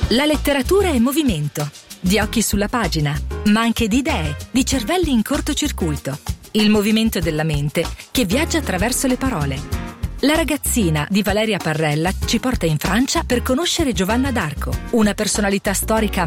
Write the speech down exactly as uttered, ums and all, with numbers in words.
La letteratura è movimento, di occhi sulla pagina, ma anche di idee, di cervelli in cortocircuito. Il movimento della mente che viaggia attraverso le parole. La ragazzina di Valeria Parrella ci porta in Francia per conoscere Giovanna d'Arco, una personalità storica